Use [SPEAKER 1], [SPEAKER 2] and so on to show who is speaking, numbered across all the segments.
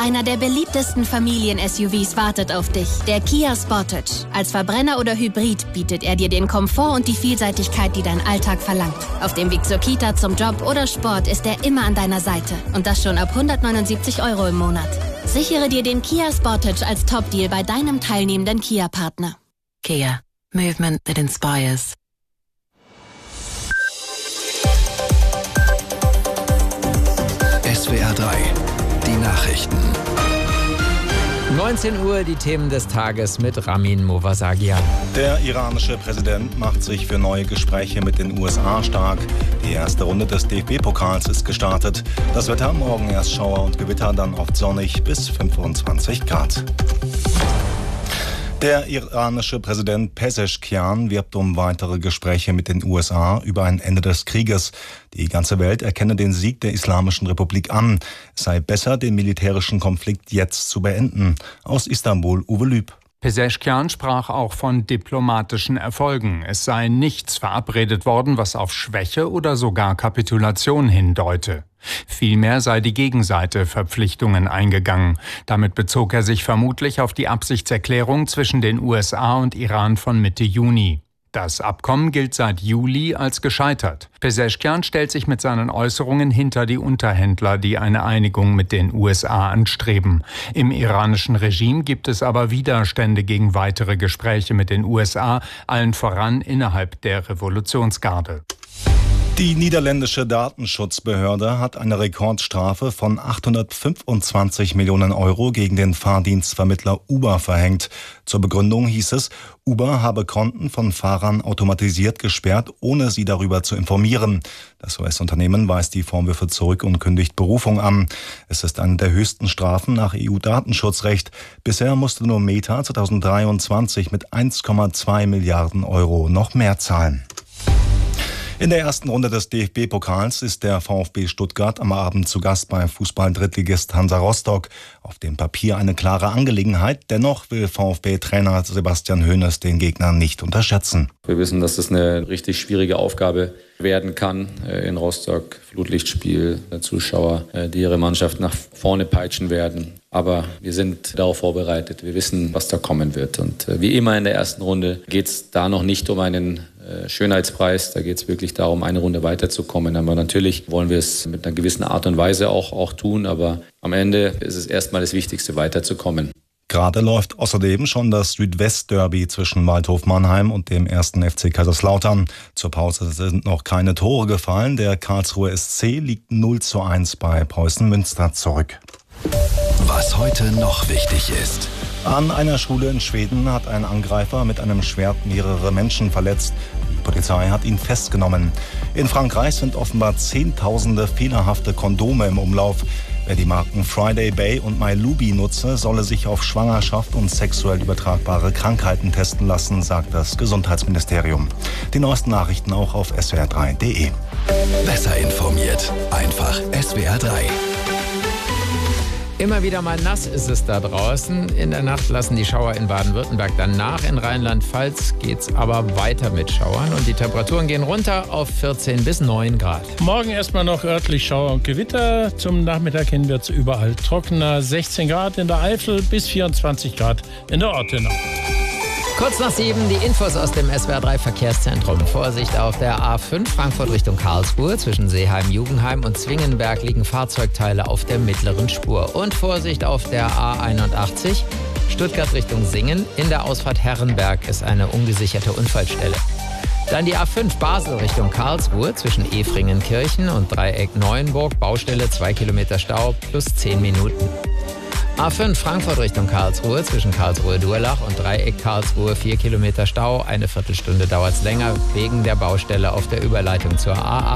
[SPEAKER 1] Einer der beliebtesten Familien-SUVs wartet auf dich, der Kia Sportage. Als Verbrenner oder Hybrid bietet er dir den Komfort und die Vielseitigkeit, die dein Alltag verlangt. Auf dem Weg zur Kita, zum Job oder Sport ist er immer an deiner Seite. Und das schon ab 179 € im Monat. Sichere dir den Kia Sportage als Top-Deal bei deinem teilnehmenden Kia-Partner.
[SPEAKER 2] Kia. Movement that inspires.
[SPEAKER 3] SWR 3, die Nachrichten.
[SPEAKER 4] 19 Uhr, die Themen des Tages mit Ramin Movasagian.
[SPEAKER 5] Der iranische Präsident macht sich für neue Gespräche mit den USA stark. Die erste Runde des DFB-Pokals ist gestartet. Das Wetter morgen erst Schauer und Gewitter, dann oft sonnig bis 25 Grad. Der iranische Präsident Pezeshkian wirbt um weitere Gespräche mit den USA über ein Ende des Krieges. Die ganze Welt erkenne den Sieg der Islamischen Republik an. Es sei besser, den militärischen Konflikt jetzt zu beenden. Aus Istanbul, Uwe Lüb.
[SPEAKER 6] Pezeshkian sprach auch von diplomatischen Erfolgen. Es sei nichts verabredet worden, was auf Schwäche oder sogar Kapitulation hindeute. Vielmehr sei die Gegenseite Verpflichtungen eingegangen. Damit bezog er sich vermutlich auf die Absichtserklärung zwischen den USA und Iran von Mitte Juni. Das Abkommen gilt seit Juli als gescheitert. Pezeshkian stellt sich mit seinen Äußerungen hinter die Unterhändler, die eine Einigung mit den USA anstreben. Im iranischen Regime gibt es aber Widerstände gegen weitere Gespräche mit den USA, allen voran innerhalb der Revolutionsgarde.
[SPEAKER 5] Die niederländische Datenschutzbehörde hat eine Rekordstrafe von 825 Millionen € gegen den Fahrdienstvermittler Uber verhängt. Zur Begründung hieß es, Uber habe Konten von Fahrern automatisiert gesperrt, ohne sie darüber zu informieren. Das US-Unternehmen weist die Vorwürfe zurück und kündigt Berufung an. Es ist eine der höchsten Strafen nach EU-Datenschutzrecht. Bisher musste nur Meta 2023 mit 1,2 Milliarden € noch mehr zahlen. In der ersten Runde des DFB-Pokals ist der VfB Stuttgart am Abend zu Gast bei Fußball-Drittligist Hansa Rostock. Auf dem Papier eine klare Angelegenheit. Dennoch will VfB-Trainer Sebastian Hoeneß den Gegner nicht unterschätzen.
[SPEAKER 7] Wir wissen, dass das eine richtig schwierige Aufgabe werden kann in Rostock. Flutlichtspiel, Zuschauer, die ihre Mannschaft nach vorne peitschen werden. Aber wir sind darauf vorbereitet. Wir wissen, was da kommen wird. Und wie immer in der ersten Runde geht es da noch nicht um einen Schönheitspreis. Da geht es wirklich darum, eine Runde weiterzukommen. Aber natürlich wollen wir es mit einer gewissen Art und Weise auch tun. Aber am Ende ist es erstmal das Wichtigste, weiterzukommen.
[SPEAKER 5] Gerade läuft außerdem schon das Südwest-Derby zwischen Waldhof Mannheim und dem 1. FC Kaiserslautern. Zur Pause sind noch keine Tore gefallen. Der Karlsruher SC liegt 0:1 bei Preußen Münster zurück.
[SPEAKER 3] Was heute noch wichtig ist.
[SPEAKER 5] An einer Schule in Schweden hat ein Angreifer mit einem Schwert mehrere Menschen verletzt. Die Polizei hat ihn festgenommen. In Frankreich sind offenbar Zehntausende fehlerhafte Kondome im Umlauf. Wer die Marken Friday Bay und MyLuby nutze, solle sich auf Schwangerschaft und sexuell übertragbare Krankheiten testen lassen, sagt das Gesundheitsministerium. Die neuesten Nachrichten auch auf swr3.de.
[SPEAKER 3] Besser informiert. Einfach SWR 3.
[SPEAKER 4] Immer wieder mal nass ist es da draußen. In der Nacht lassen die Schauer in Baden-Württemberg dann nach. In Rheinland-Pfalz geht's aber weiter mit Schauern. Und die Temperaturen gehen runter auf 14 bis 9 Grad.
[SPEAKER 8] Morgen erstmal noch örtlich Schauer und Gewitter. Zum Nachmittag hin wird es überall trockener. 16 Grad in der Eifel bis 24 Grad in der Ortenau.
[SPEAKER 4] Kurz nach 7 die Infos aus dem SWR3 Verkehrszentrum. Vorsicht auf der A5 Frankfurt Richtung Karlsruhe. Zwischen Seeheim, Jugendheim und Zwingenberg liegen Fahrzeugteile auf der mittleren Spur. Und Vorsicht auf der A81 Stuttgart Richtung Singen. In der Ausfahrt Herrenberg ist eine ungesicherte Unfallstelle. Dann die A5 Basel Richtung Karlsruhe zwischen Efringenkirchen und Dreieck Neuenburg. Baustelle 2 Kilometer Stau plus 10 Minuten. A5 Frankfurt Richtung Karlsruhe zwischen Karlsruhe-Durlach und Dreieck Karlsruhe 4 Kilometer Stau. Eine Viertelstunde dauert es länger wegen der Baustelle auf der Überleitung zur A8.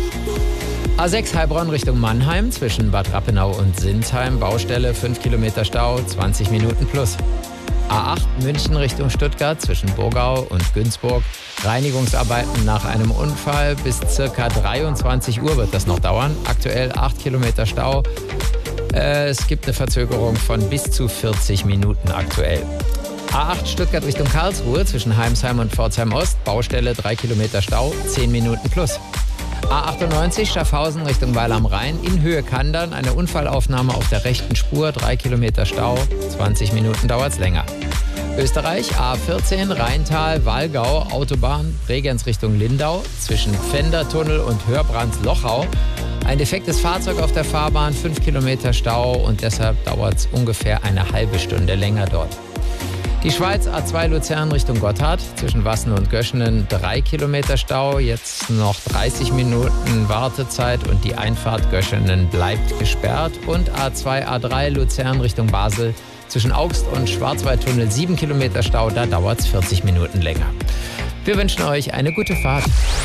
[SPEAKER 4] A6 Heilbronn Richtung Mannheim zwischen Bad Rappenau und Sinsheim. Baustelle 5 Kilometer Stau, 20 Minuten plus. A8 München Richtung Stuttgart zwischen Burgau und Günzburg. Reinigungsarbeiten nach einem Unfall. Bis circa 23 Uhr wird das noch dauern. Aktuell 8 Kilometer Stau. Es gibt eine Verzögerung von bis zu 40 Minuten aktuell. A8 Stuttgart Richtung Karlsruhe zwischen Heimsheim und Pforzheim Ost. Baustelle 3 Kilometer Stau, 10 Minuten plus. A98 Schaffhausen Richtung Weil am Rhein, in Höhe Kandern, eine Unfallaufnahme auf der rechten Spur, 3 Kilometer Stau, 20 Minuten dauert's länger. Österreich, A14 Rheintal-Wallgau, Autobahn, Bregenz Richtung Lindau, zwischen Pfändertunnel und Hörbrands-Lochau. Ein defektes Fahrzeug auf der Fahrbahn, 5 Kilometer Stau und deshalb dauert es ungefähr eine halbe Stunde länger dort. Die Schweiz, A2 Luzern Richtung Gotthard, zwischen Wassen und Göschenen 3 Kilometer Stau, jetzt noch 30 Minuten Wartezeit und die Einfahrt Göschenen bleibt gesperrt. Und A2 A3 Luzern Richtung Basel, zwischen Augst und Schwarzwaldtunnel 7 Kilometer Stau, da dauert es 40 Minuten länger. Wir wünschen euch eine gute Fahrt.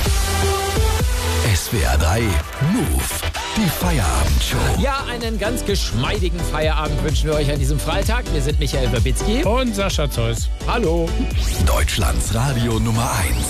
[SPEAKER 3] SWR 3 Move, die Feierabendshow.
[SPEAKER 4] Ja, einen ganz geschmeidigen Feierabend wünschen wir euch an diesem Freitag. Wir sind Michael Werbitzky
[SPEAKER 8] und Sascha Zeus. Hallo.
[SPEAKER 3] Deutschlands Radio Nummer 1.